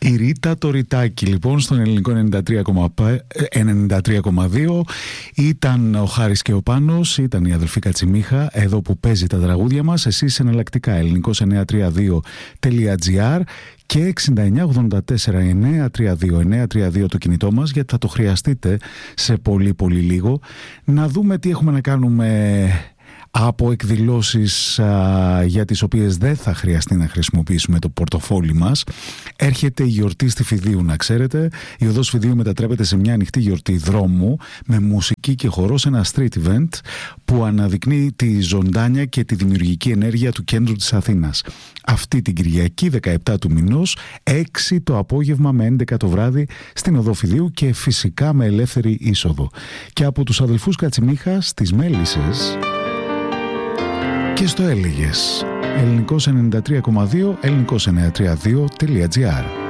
Η Ρίτα το ρητάκι λοιπόν στον ελληνικό 93,2 ήταν ο Χάρης και ο Πάνος, ήταν η αδελφή Κατσιμίχα, εδώ που παίζει τα τραγούδια μας. Εσείς εναλλακτικά ελληνικός932.gr και 6984-932-932 το κινητό μας, γιατί θα το χρειαστείτε σε πολύ πολύ λίγο. Να δούμε τι έχουμε να κάνουμε από εκδηλώσεις για τις οποίες δεν θα χρειαστεί να χρησιμοποιήσουμε το πορτοφόλι μας. Έρχεται η γιορτή στη Φιδίου, να ξέρετε. Η οδός Φιδίου μετατρέπεται σε μια ανοιχτή γιορτή δρόμου με μουσική και χορό, σε ένα street event που αναδεικνύει τη ζωντάνια και τη δημιουργική ενέργεια του κέντρου της Αθήνας. Αυτή την Κυριακή 17 του μηνός, 6 το απόγευμα με 11 το βράδυ στην οδό Φιδίου και φυσικά με ελεύθερη είσοδο. Και από τους αδελφούς Κατσιμίχα στις Μέλισσες και στο έλεγες ελληνικός 93,2 ελληνικός932.gr.